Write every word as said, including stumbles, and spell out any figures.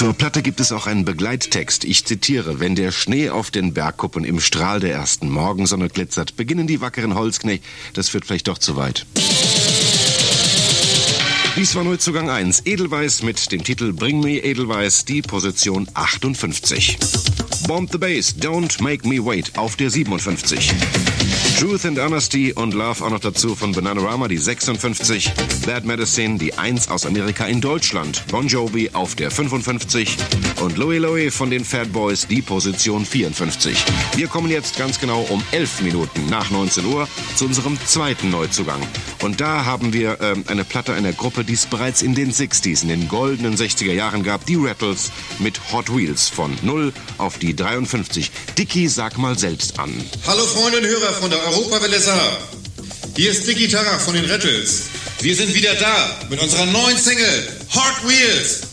Zur Platte gibt es auch einen Begleittext. Ich zitiere: Wenn der Schnee auf den Bergkuppen im Strahl der ersten Morgensonne glitzert, beginnen die wackeren Holzknechte. Das führt vielleicht doch zu weit. Dies war Neuzugang eins. Edelweiss mit dem Titel Bring Me Edelweiss, die Position achtundfünfzig. Bomb the Bass, Don't Make Me Wait auf der siebenundfünfzig. Truth and Honesty und Love auch noch dazu von Bananarama, die sechsundfünfzig. Bad Medicine, die eins aus Amerika in Deutschland. Bon Jovi auf der fünfundfünfzig. Und Louie Louie von den Fat Boys, die Position vierundfünfzig. Wir kommen jetzt ganz genau um elf Minuten nach neunzehn Uhr zu unserem zweiten Neuzugang. Und da haben wir äh, eine Platte einer Gruppe, die es bereits in den sechziger, in den goldenen sechziger Jahren gab. Die Rattles mit Hot Wheels von null auf die dreiundfünfzig. Dicky, sag mal selbst an. Hallo Freunde und Hörer von der Europawelle Saar. Hier ist Dicky Tarach von den Rattles. Wir sind wieder da mit unserer neuen Single Hot Wheels.